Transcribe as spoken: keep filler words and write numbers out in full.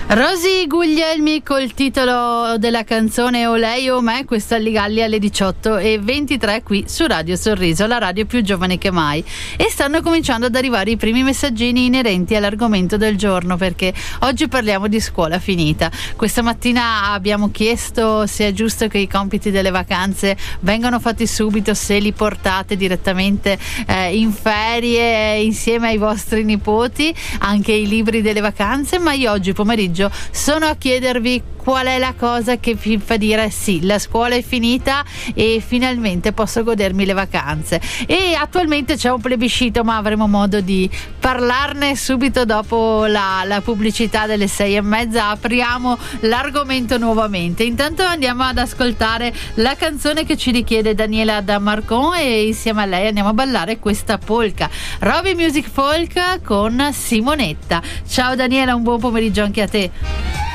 Rosy Guglielmi col titolo della canzone O lei o me, questa Alligalli alle diciotto e ventitré qui su Radio Sorriso, la radio più giovane che mai. E stanno cominciando ad arrivare i primi messaggini inerenti all'argomento del giorno, perché oggi parliamo di scuola finita. Questa mattina abbiamo chiesto se è giusto che i compiti delle vacanze vengano fatti subito, se li portate direttamente eh, in ferie insieme ai vostri nipoti, anche i libri delle vacanze. Ma io oggi pomeriggio sono a chiedervi qual è la cosa che vi fa dire sì, la scuola è finita e finalmente posso godermi le vacanze. E attualmente c'è un plebiscito, ma avremo modo di parlarne subito dopo la, la pubblicità delle sei e mezza. Apriamo l'argomento nuovamente. Intanto andiamo ad ascoltare la canzone che ci richiede Daniela da Marcon e insieme a lei andiamo a ballare questa polka, Roby Music Folk con Simonetta. Ciao Daniela, un buon pomeriggio anche a te.